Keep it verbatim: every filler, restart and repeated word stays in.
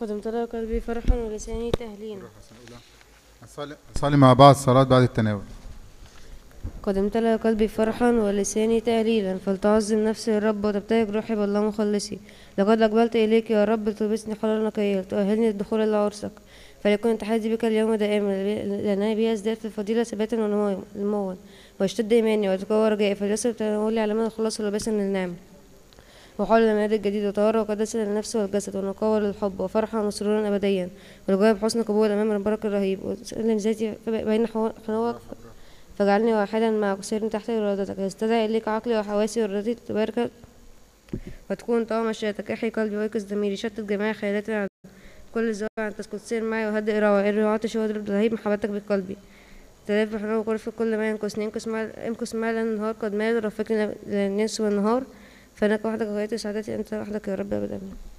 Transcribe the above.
قد امتلأ قلبي فرحا ولساني تهليلا. نصلي نصلي مع بعض صلاة بعد التناول. قد امتلأ قلبي فرحا ولساني تهليلا، فلتعظم نفسي الرب وتبتهج روحي بالله مخلصي. لقد أقبلت إليك يا رب، تلبسني حللا نقيا، تؤهلني للدخول إلى عرسك. فليكن اتحادي بك اليوم دائما، لأنني بها ازددت الفضيلة ثباتا ونموا، واشتد إيماني ويتقوى رجائي، فليصل تناولي على من الخلاص ولباسا للنعم، وحول الميلاد الجديد، وطهارة وقداسة للنفس والجسد، ونقاوة للحب، وفرحا وسرورا أبديا، والجواب بحسن قبول أمام البركة الرهيب. وسلم ذاتي بين حنوك، فاجعلني واحدا معك، سيرني تحت إرادتك، يستدعي إليك عقلي وحواسي والرضي تبارك وتكون طعم مشيئتك. احيي قلبي ويقظ ضميري، شتت جميع خيالاتي عن كل الزواج عن تسكت سير معي، وهدئ روعي إري وعطشي واضرب رهيب محبتك بقلبي. تلاف بحنو وغرف كل ما ينقصني، انقص مال امكس مال النهار قد مال، رفقني للناس والنهار، فإنك وحدك غاية سعادتي، أنت وحدك يا رب أبدا.